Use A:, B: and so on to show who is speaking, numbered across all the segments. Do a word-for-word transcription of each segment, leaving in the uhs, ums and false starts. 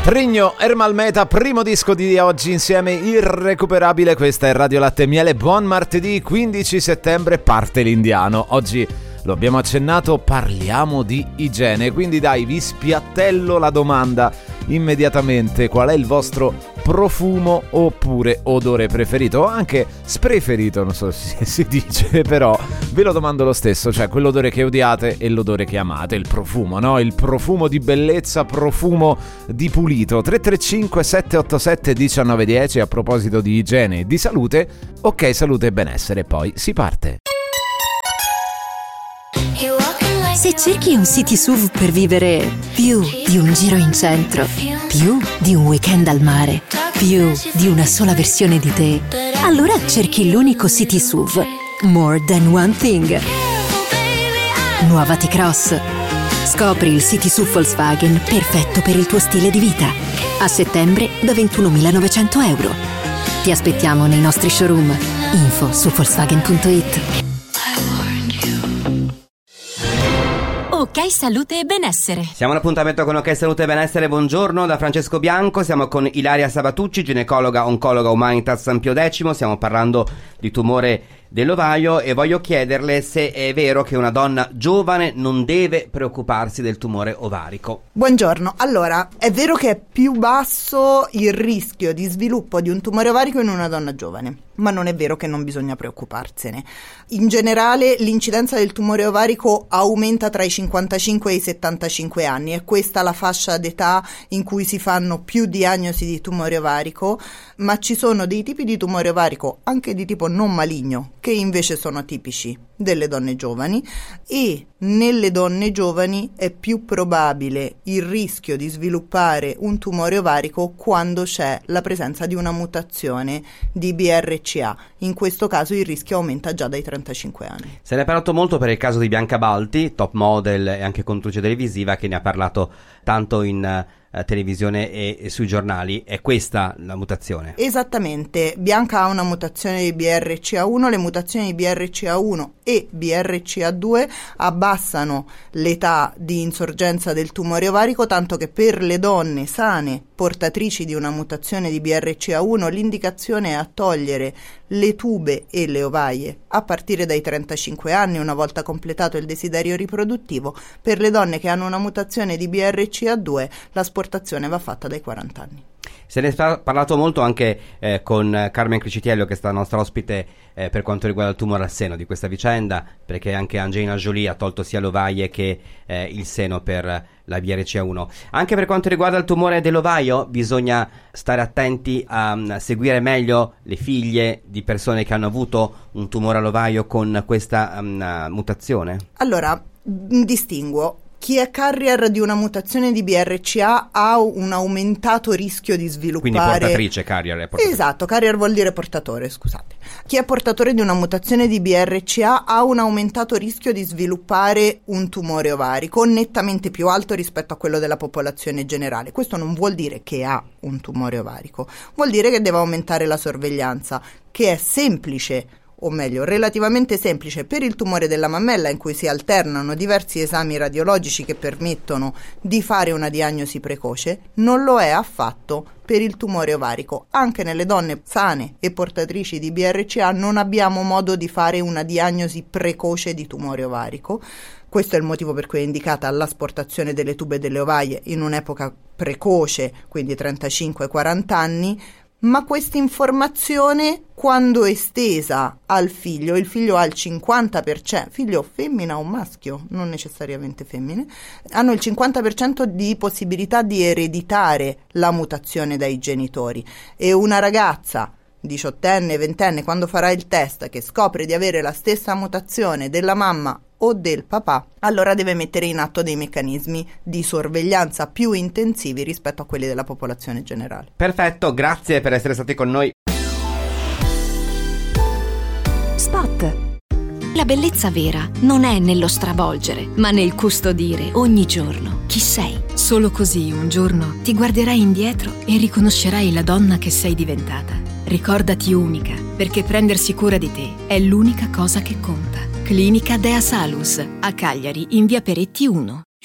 A: Prigno, Ermal Meta, primo disco di oggi insieme, irrecuperabile. Questa è Radio Latte e Miele. Buon martedì quindici settembre, parte l'indiano. Oggi lo abbiamo accennato, parliamo di igiene, quindi dai, vi spiattello la domanda immediatamente: qual è il vostro profumo oppure odore preferito, o anche spreferito, non so se si dice, però ve lo domando lo stesso, cioè quell'odore che odiate e l'odore che amate, il profumo, no? Il profumo di bellezza, profumo di pulito. Tre tre cinque sette otto sette uno nove uno zero. A proposito di igiene e di salute, ok, salute e benessere, poi si parte.
B: Se cerchi un city S U V per vivere più di un giro in centro, più di un weekend al mare, più di una sola versione di te, allora cerchi l'unico city S U V More Than One Thing. Nuova T-Cross. Scopri il city S U V Volkswagen perfetto per il tuo stile di vita. A settembre da ventunomilanovecento euro. Ti aspettiamo nei nostri showroom. Info su volkswagen punto it.
C: Ok Salute e Benessere.
D: Siamo all'appuntamento con Ok Salute e Benessere. Buongiorno da Francesco Bianco. Siamo con Ilaria Sabatucci, ginecologa oncologa Humanitas San Pio X. Stiamo parlando di tumore dell'ovaio e voglio chiederle se è vero che una donna giovane non deve preoccuparsi del tumore ovarico.
E: Buongiorno. Allora, è vero che è più basso il rischio di sviluppo di un tumore ovarico in una donna giovane, ma non è vero che non bisogna preoccuparsene. In generale l'incidenza del tumore ovarico aumenta tra i cinquantacinque e i settantacinque anni, è questa la fascia d'età in cui si fanno più diagnosi di tumore ovarico, ma ci sono dei tipi di tumore ovarico, anche di tipo non maligno, che invece sono tipici delle donne giovani, e nelle donne giovani è più probabile il rischio di sviluppare un tumore ovarico quando c'è la presenza di una mutazione di B R C A. In questo caso il rischio aumenta già dai trentacinque anni.
D: Se ne è parlato molto per il caso di Bianca Balti, top model e anche conduttrice televisiva, che ne ha parlato tanto in uh, televisione e, e sui giornali. È questa la mutazione?
E: Esattamente. Bianca ha una mutazione di B R C A uno, le mutazioni di B R C A uno e B R C A due abbassano l'età di insorgenza del tumore ovarico, tanto che per le donne sane portatrici di una mutazione di B R C A uno l'indicazione è a togliere le tube e le ovaie a partire dai trentacinque anni, una volta completato il desiderio riproduttivo. Per le donne che hanno una mutazione di B R C A due l'asportazione va fatta dai quaranta anni.
D: Se ne è parlato molto anche eh, con Carmen Cricitiello, che è stata nostra ospite eh, per quanto riguarda il tumore al seno, di questa vicenda, perché anche Angelina Jolie ha tolto sia le ovaie che eh, il seno per la B R C A uno. Anche per quanto riguarda il tumore dell'ovaio bisogna stare attenti a um, seguire meglio le figlie di persone che hanno avuto un tumore all'ovaio con questa um, mutazione.
E: Allora, distinguo. Chi è carrier di una mutazione di B R C A ha un aumentato rischio di sviluppare...
D: Quindi portatrice, carrier è portatrice.
E: Esatto, carrier vuol dire portatore, scusate. Chi è portatore di una mutazione di B R C A ha un aumentato rischio di sviluppare un tumore ovarico nettamente più alto rispetto a quello della popolazione generale. Questo non vuol dire che ha un tumore ovarico, vuol dire che deve aumentare la sorveglianza, che è semplice, o meglio, relativamente semplice per il tumore della mammella, in cui si alternano diversi esami radiologici che permettono di fare una diagnosi precoce. Non lo è affatto per il tumore ovarico. Anche nelle donne sane e portatrici di B R C A non abbiamo modo di fare una diagnosi precoce di tumore ovarico. Questo è il motivo per cui è indicata l'asportazione delle tube e delle ovaie in un'epoca precoce, quindi trentacinque quaranta anni. Ma questa informazione, quando estesa al figlio, il figlio ha il cinquanta per cento, figlio femmina o maschio, non necessariamente femmine, hanno il cinquanta per cento di possibilità di ereditare la mutazione dai genitori, e una ragazza diciottenne, ventenne, quando farà il test, che scopre di avere la stessa mutazione della mamma o del papà, allora deve mettere in atto dei meccanismi di sorveglianza più intensivi rispetto a quelli della popolazione generale.
D: Perfetto, grazie per essere stati con noi.
C: Spot. La bellezza vera non è nello stravolgere, ma nel custodire ogni giorno chi sei. Solo così un giorno ti guarderai indietro e riconoscerai la donna che sei diventata. Ricordati unica, perché prendersi cura di te è l'unica cosa che conta. Clinica Dea Salus, a Cagliari, in via Peretti uno.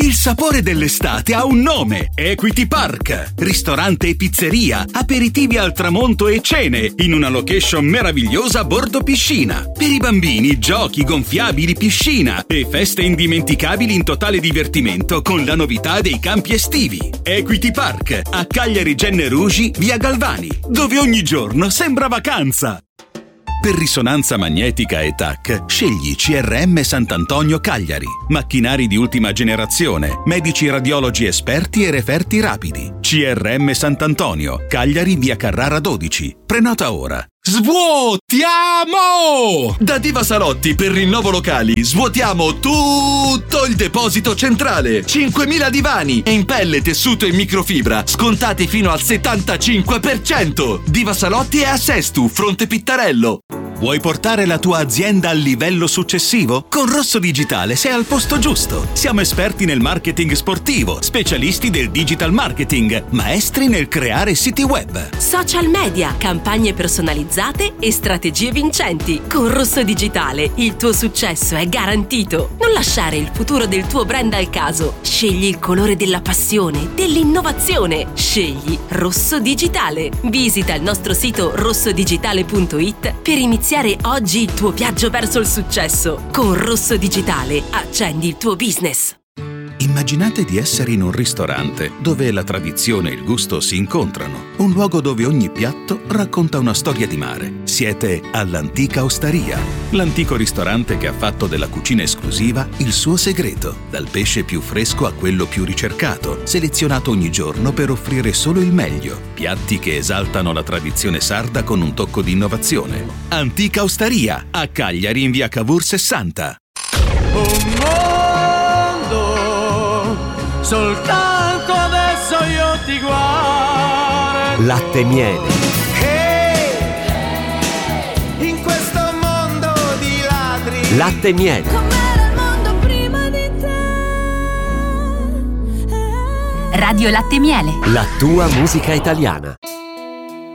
F: Il sapore dell'estate ha un nome: Equity Park. Ristorante e pizzeria, aperitivi al tramonto e cene in una location meravigliosa a bordo piscina. Per i bambini, giochi, gonfiabili, piscina e feste indimenticabili in totale divertimento con la novità dei campi estivi. Equity Park a Cagliari Genne Rugi, via Galvani, dove ogni giorno sembra vacanza. Per risonanza magnetica e T A C, scegli C R M Sant'Antonio Cagliari. Macchinari di ultima generazione, medici radiologi esperti e referti rapidi. C R M Sant'Antonio, Cagliari, via Carrara dodici. Prenota ora. Svuotiamo! Da Diva Salotti per rinnovo locali svuotiamo tutto il deposito centrale. cinquemila divani in pelle, tessuto e microfibra scontati fino al settantacinque per cento. Diva Salotti è a Sestu, Fronte Pittarello. Vuoi portare la tua azienda al livello successivo? Con Rosso Digitale sei al posto giusto. Siamo esperti nel marketing sportivo, specialisti del digital marketing, maestri nel creare siti web,
G: social media, campagne personalizzate e strategie vincenti. Con Rosso Digitale il tuo successo è garantito. Non lasciare il futuro del tuo brand al caso. Scegli il colore della passione, dell'innovazione. Scegli Rosso Digitale. Visita il nostro sito rosso digitale punto it per iniziare oggi il tuo viaggio verso il successo. Con Rosso Digitale accendi il tuo business.
F: Immaginate di essere in un ristorante dove la tradizione e il gusto si incontrano. Un luogo dove ogni piatto racconta una storia di mare. Siete all'Antica Osteria, l'antico ristorante che ha fatto della cucina esclusiva il suo segreto. Dal pesce più fresco a quello più ricercato, selezionato ogni giorno per offrire solo il meglio. Piatti che esaltano la tradizione sarda con un tocco di innovazione. Antica Osteria, a Cagliari in via Cavour sessanta.
H: Soltanto adesso io ti guardo.
I: Latte e miele.
H: Hey, in questo mondo di ladri.
I: Latte e miele.
J: Com'era il mondo prima di te.
K: Radio Latte e Miele.
I: La tua musica italiana.